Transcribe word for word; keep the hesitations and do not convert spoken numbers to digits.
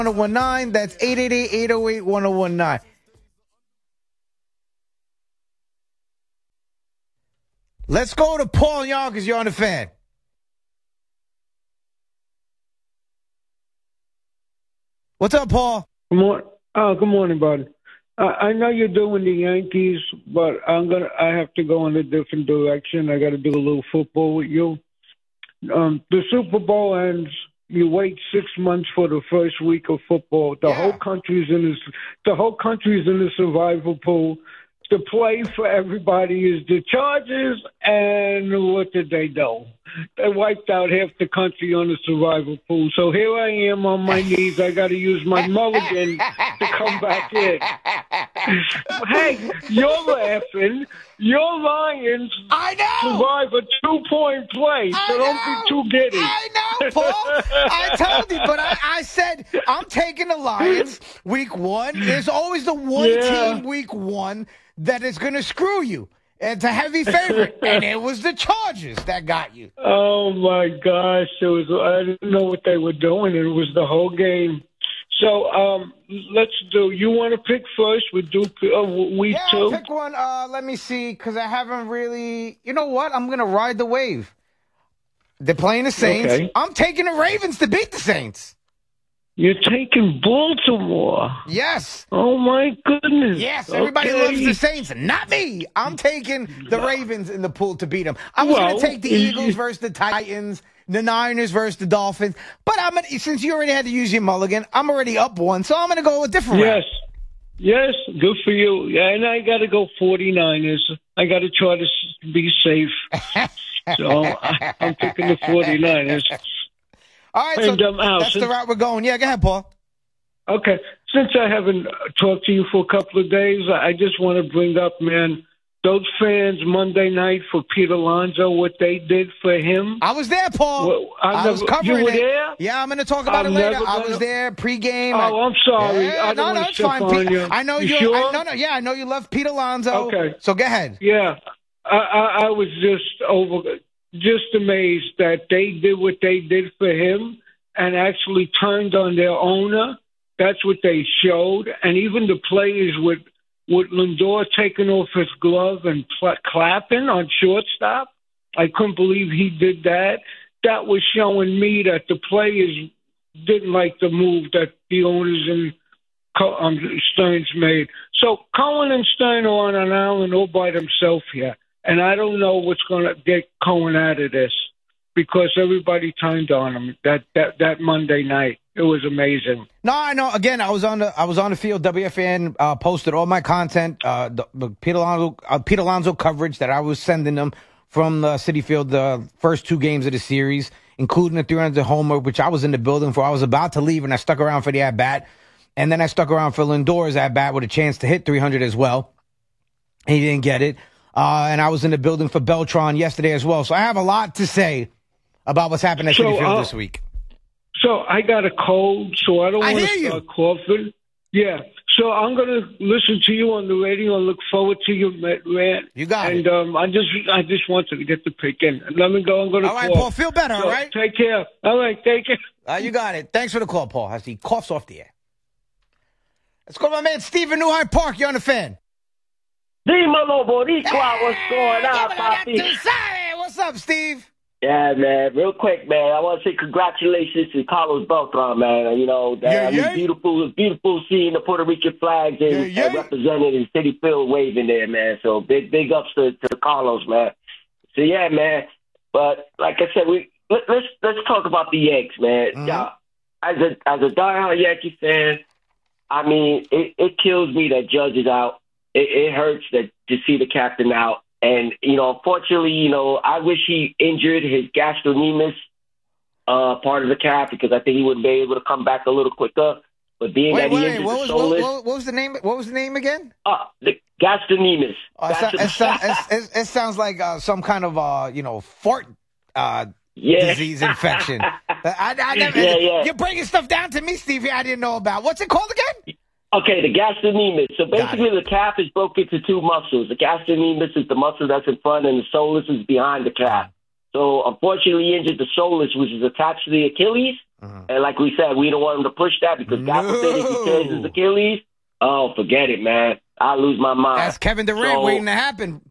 one nine. That's eight eight eight, eight oh eight, one oh one nine. Let's go to Paul Young because you're on the Fan. What's up, Paul? Good morning. Oh, good morning, buddy. Uh, I know you're doing the Yankees, but I'm gonna. I have to go in a different direction. I got to do a little football with you. Um, the Super Bowl ends. You wait six months for the first week of football. The Yeah. whole country's in this. The whole country's in the survival pool. The play for everybody is the Chargers, and what did they do? They wiped out half the country on the survival pool. So here I am on my knees. I got to use my mulligan to come back in. Hey, you're laughing. Your Lions I know. survive a two-point play, so I don't know. be too giddy. I know, Paul. I told you, but I, I said I'm taking the Lions week one. There's always the one Yeah. team week one that is going to screw you. It's a heavy favorite, and it was the Chargers that got you. Oh my gosh! It was. I didn't know what they were doing. It was the whole game. So um, let's do. You want to pick first? We do uh, week Yeah, two. I'll pick one. Uh, let me see, because I haven't really. You know what? I'm going to ride the wave. They're playing the Saints. Okay. I'm taking the Ravens to beat the Saints. You're taking Baltimore. Yes. Oh my goodness. Yes, everybody Okay. loves the Saints. Not me. I'm taking the Ravens in the pool to beat them. I was Well, going to take the is- Eagles versus the Titans, the Niners versus the Dolphins. But I'm gonna, since you already had to use your mulligan, I'm already up one, so I'm going to go a different Yes. route. Yes, good for you. Yeah, and I got to go forty-niners. I got to try to s- be safe. So I, I'm picking the forty-niners. All right, so And, um, Al, that's the since- route we're going. Yeah, go ahead, Paul. Okay. Since I haven't talked to you for a couple of days, I just want to bring up, man, those fans Monday night for Pete Alonso, what they did for him. I was there, Paul. Well, I I was never- covering you were it. there? Yeah, I'm going to talk about I'm it later. never I was gonna- there pregame. Oh, I'm sorry. Yeah, I no, don't no, want to it's step fine. on Pete, you. I know you you. sure? I, no, no, yeah, I know you love Pete Alonso. Okay. So go ahead. Yeah, I, I, I was just over, just amazed that they did what they did for him and actually turned on their owner. That's what they showed, and even the players with with Lindor taking off his glove and pl- clapping on shortstop. I couldn't believe he did that. That was showing me that the players didn't like the move that the owners and Co- um, Stearns made. So Cohen and Stern are on an island all by themselves here. And I don't know what's going to get Cohen out of this because everybody turned on him that, that, that Monday night. It was amazing. No, I know. Again, I was on the I was on the field. W F N uh, posted all my content, uh, the, the Pete Alonso uh, Pete Alonso coverage that I was sending them from the Citi Field, the first two games of the series, including the three hundred homer, which I was in the building for. I was about to leave, and I stuck around for the at bat, and then I stuck around for Lindor's at bat with a chance to hit three hundred as well. He didn't get it, uh, and I was in the building for Beltron yesterday as well. So I have a lot to say about what's happened at So, Citi Field uh, this week. So I got a cold, so I don't I want hear to you. start coughing. Yeah. So I'm going to listen to you on the radio and look forward to your rant. You got and, it. um, I just I just wanted to get the pick in. Let me go. I'm going to All right, cough. Paul, feel better, So all right? Take care. All right, take care. Uh, you got it. Thanks for the call, Paul, as he coughs off the air. Let's go to my man, Steve in New Hyde Park. You're on the Fan. Dímelo, Boricua, what's going on, Dímelo, Papi? tú sabes. What's up, Steve? Yeah, man, real quick, man. I want to say congratulations to Carlos Beltran, man. You know, that Yeah, it was yeah. beautiful, it was beautiful seeing the Puerto Rican flags and, Yeah, yeah. and represented in City Field waving there, man. So big, big ups to, to Carlos, man. So yeah, man. But like I said, we let, let's let's talk about the Yanks, man. Mhm. Yeah, as a as a diehard Yankee fan, I mean, it, it kills me that Judge is out. It, it hurts that to see the captain out. And, you know, unfortunately, you know, I wish he injured his gastrocnemius uh, part of the calf because I think he would be able to come back a little quicker. But being Wait, that he wait, wait. injured What the was, solus, what, what was the name? What was the name again? uh, the gastrocnemius. Oh, it, so- it, so- it, it, it sounds like uh, some kind of, uh, you know, fart uh, yeah. disease infection. I, I never, Yeah, yeah. You're breaking stuff down to me, Stevie. I didn't know about. What's it called again? Okay, the gastrocnemius. So Got basically, the calf is broken into two muscles. The gastrocnemius is the muscle that's in front, and the solus is behind the calf. So unfortunately, he injured the solus, which is attached to the Achilles. Uh-huh. And like we said, we don't want him to push that because God No. forbid if he tears his Achilles, oh, forget it, man. I lose my mind. That's Kevin Durant So- waiting to happen.